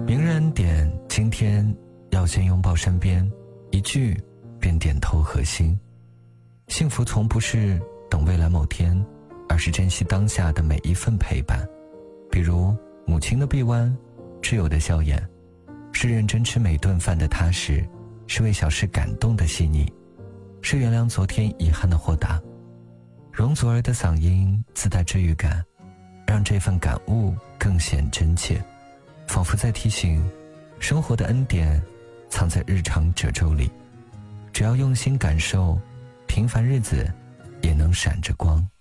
名人恩典，今天要先拥抱身边，一句便点透核心。幸福从不是等未来某天，而是珍惜当下的每一份陪伴。比如母亲的臂弯，挚友的笑颜，是认真吃每顿饭的踏实，是为小事感动的细腻，是原谅昨天遗憾的豁达。容祖儿的嗓音自带治愈感，让这份感悟更显真切，仿佛在提醒生活的恩典藏在日常褶皱里，只要用心感受，平凡日子也能闪着光。